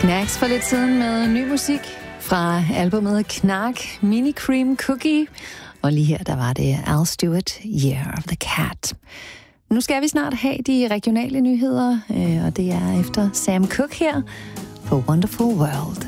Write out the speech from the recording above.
Knacks for lidt siden med ny musik fra albumet Knark, Mini Cream Cookie. Og lige her, der var det Al Stewart, Year of the Cat. Nu skal vi snart have de regionale nyheder, og det er efter Sam Cooke her på Wonderful World.